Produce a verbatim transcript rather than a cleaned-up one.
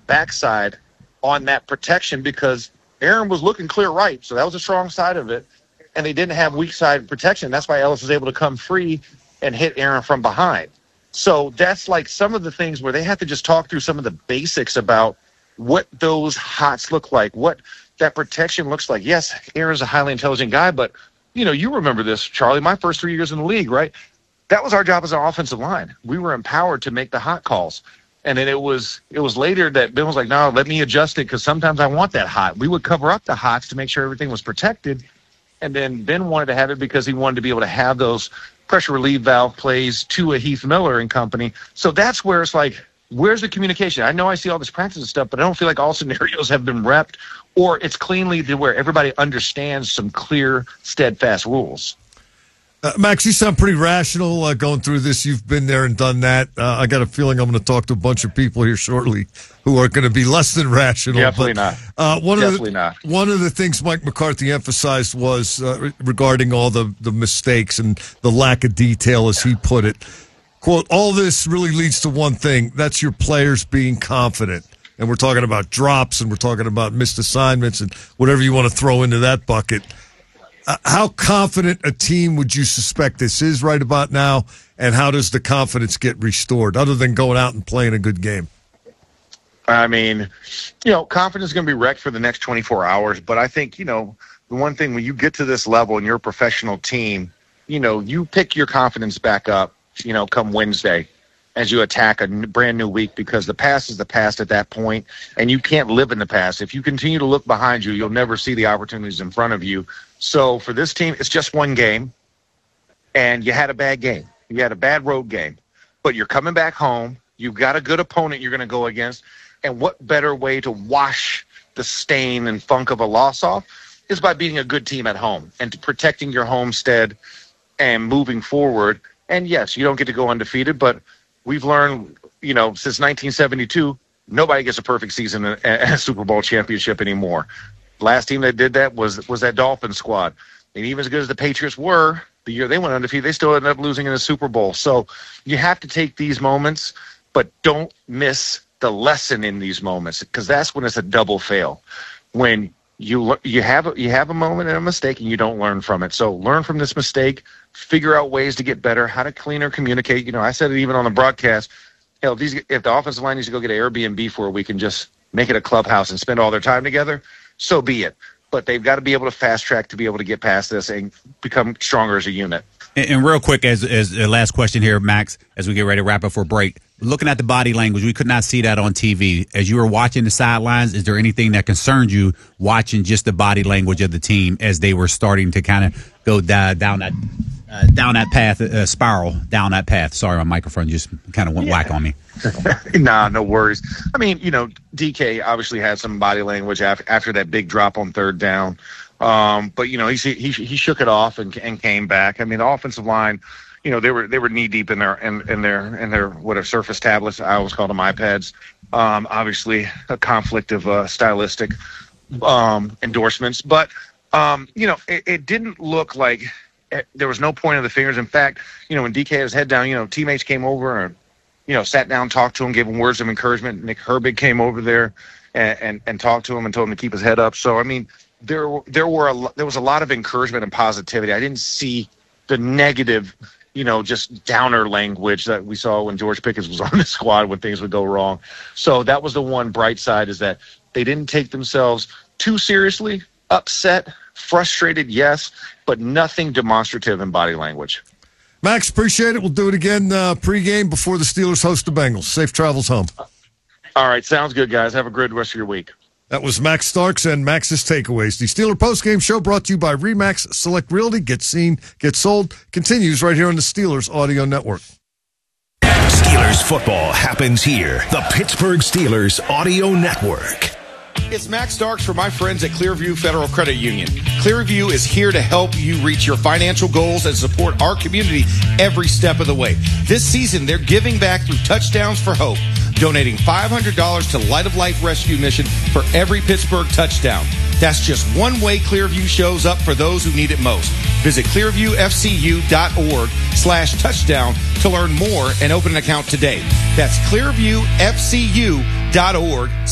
backside on that protection because Aaron was looking clear right, so that was a strong side of it, and they didn't have weak side protection. That's why Ellis was able to come free and hit Aaron from behind. So that's like some of the things where they have to just talk through some of the basics about what those hots look like, what that protection looks like. Yes, Aaron's a highly intelligent guy, but, you know, you remember this, Charlie, my first three years in the league, right? That was our job as an offensive line. We were empowered to make the hot calls. And then it was it was later that Ben was like, no, let me adjust it because sometimes I want that hot. We would cover up the hots to make sure everything was protected. And then Ben wanted to have it because he wanted to be able to have those pressure relief valve plays to a Heath Miller and company. So that's where it's like, where's the communication? I know I see all this practice and stuff, but I don't feel like all scenarios have been repped or it's cleanly to where everybody understands some clear, steadfast rules. Uh, Max, you sound pretty rational uh, going through this. You've been there and done that. Uh, I got a feeling I'm going to talk to a bunch of people here shortly who are going to be less than rational. Definitely but, not. Uh, one Definitely of the, not. One of the things Mike McCarthy emphasized was uh, regarding all the, the mistakes and the lack of detail, as he put it. Quote, all this really leads to one thing. That's your players being confident. And we're talking about drops and we're talking about missed assignments and whatever you want to throw into that bucket. Uh, how confident a team would you suspect this is right about now, and how does the confidence get restored other than going out and playing a good game? I mean, you know, confidence is going to be wrecked for the next twenty-four hours, but I think, you know, the one thing when you get to this level and you're a professional team, you know, you pick your confidence back up, you know, come Wednesday as you attack a brand new week because the past is the past at that point, and you can't live in the past. If you continue to look behind you, you'll never see the opportunities in front of you. So for this team, it's just one game, and you had a bad game. You had a bad road game, but you're coming back home. You've got a good opponent you're going to go against, and what better way to wash the stain and funk of a loss off is by beating a good team at home and to protecting your homestead and moving forward. And, yes, you don't get to go undefeated, but we've learned, you know, since nineteen seventy-two, nobody gets a perfect season at a Super Bowl championship anymore. Last team that did that was was that Dolphins squad. And even as good as the Patriots were, the year they went undefeated, they still ended up losing in the Super Bowl. So you have to take these moments, but don't miss the lesson in these moments because that's when it's a double fail. When you you have a, you have a moment and a mistake and you don't learn from it. So learn from this mistake, figure out ways to get better, how to cleaner communicate. You know, I said it even on the broadcast. Hell, if, these, if the offensive line needs to go get an Airbnb for a week and just make it a clubhouse and spend all their time together, so be it. But they've got to be able to fast track to be able to get past this and become stronger as a unit. And, and real quick, as as a last question here, Max, as we get ready to wrap up for a break, looking at the body language, we could not see that on T V. As you were watching the sidelines, is there anything that concerned you watching just the body language of the team as they were starting to kind of go down, down that uh, down that path, uh, spiral down that path? Sorry, my microphone just kind of went yeah. whack on me. Nah, no worries. I mean, you know, D K obviously had some body language after, after that big drop on third down. Um, but, you know, he, he he shook it off and, and came back. I mean, the offensive line, you know, they were they were knee deep in their in, in their in their what are Surface tablets. I always call them iPads. Um, obviously, a conflict of uh, stylistic um, endorsements, but um, you know, it, it didn't look like it, there was no point of the fingers. In fact, you know, when D K had his head down, you know, teammates came over and you know sat down, talked to him, gave him words of encouragement. Nick Herbig came over there and and, and talked to him and told him to keep his head up. So I mean. There, there were a, there was a lot of encouragement and positivity. I didn't see the negative, you know, just downer language that we saw when George Pickens was on the squad when things would go wrong. So that was the one bright side, is that they didn't take themselves too seriously, upset, frustrated, yes, but nothing demonstrative in body language. Max, appreciate it. We'll do it again uh, pregame before the Steelers host the Bengals. Safe travels home. All right, sounds good, guys. Have a great rest of your week. That was Max Starks and Max's Takeaways. The Steeler Postgame Show brought to you by RE/MAX Select Realty. Get seen, get sold. Continues right here on the Steelers Audio Network. Steelers football happens here. The Pittsburgh Steelers Audio Network. It's Max Starks for my friends at Clearview Federal Credit Union. Clearview is here to help you reach your financial goals and support our community every step of the way. This season, they're giving back through Touchdowns for Hope, donating five hundred dollars to Light of Life Rescue Mission for every Pittsburgh touchdown. That's just one way Clearview shows up for those who need it most. Visit clearviewfcu.org slash touchdown to learn more and open an account today. That's clearviewfcu.org